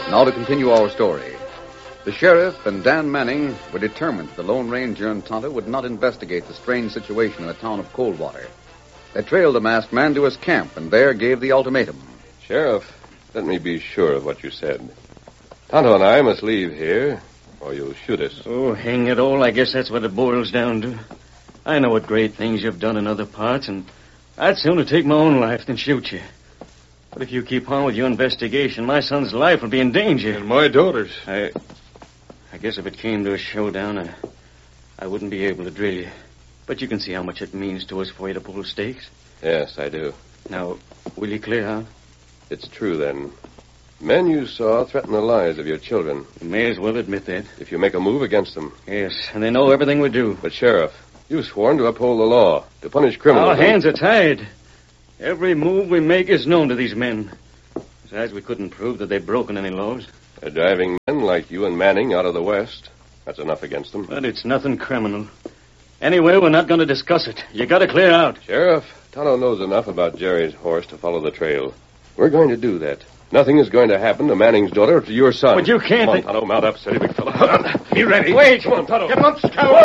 Now to continue our story. The sheriff and Dan Manning were determined the Lone Ranger and Tonto would not investigate the strange situation in the town of Coldwater. They trailed the masked man to his camp and there gave the ultimatum. Sheriff, let me be sure of what you said. Tonto and I must leave here, or you'll shoot us. Oh, hang it all, I guess that's what it boils down to. I know what great things you've done in other parts, and I'd sooner take my own life than shoot you. But if you keep on with your investigation, my son's life will be in danger. And my daughter's. I guess if it came to a showdown, I wouldn't be able to drill you. But you can see how much it means to us for you to pull stakes. Yes, I do. Now, will you clear out? It's true, then. Men you saw threaten the lives of your children. You may as well admit that. If you make a move against them. Yes, and they know everything we do. But, Sheriff, you've sworn to uphold the law, to punish criminals. Our hands are tied. Every move we make is known to these men. Besides, we couldn't prove that they've broken any laws. They're driving men like you and Manning out of the West. That's enough against them. But it's nothing criminal. Anyway, we're not going to discuss it. You got to clear out. Sheriff, Tonto knows enough about Jerry's horse to follow the trail. We're going to do that. Nothing is going to happen to Manning's daughter or to your son. But you can't... Come on, Tonto, mount up, steady, big fella. Be ready. Wait. Come on, Tonto. Get him up, Scout.